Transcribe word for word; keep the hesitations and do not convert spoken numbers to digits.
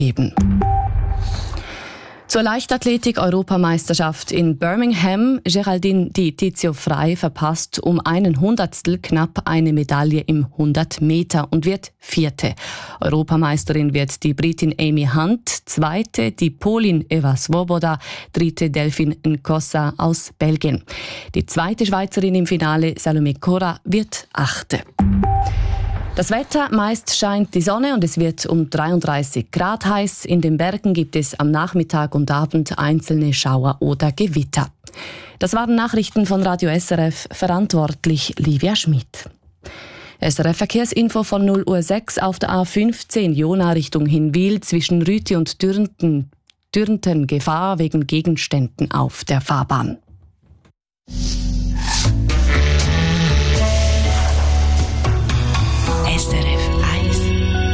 geben. Zur Leichtathletik-Europameisterschaft in Birmingham. Geraldine Di Tizio Frey verpasst um einen Hundertstel knapp eine Medaille im hundert Meter und wird Vierte. Europameisterin wird die Britin Amy Hunt, Zweite die Polin Eva Svoboda, Dritte Delphine Nkossa aus Belgien. Die zweite Schweizerin im Finale, Salome Cora, wird Achte. Das Wetter, meist scheint die Sonne und es wird um dreiunddreißig Grad heiß. In den Bergen gibt es am Nachmittag und Abend einzelne Schauer oder Gewitter. Das waren Nachrichten von Radio S R F, verantwortlich Livia Schmidt. S R F-Verkehrsinfo von null Uhr sechs auf der A fünfzehn Jona Richtung Hinwil zwischen Rüti und Dürnten, Dürnten Gefahr wegen Gegenständen auf der Fahrbahn.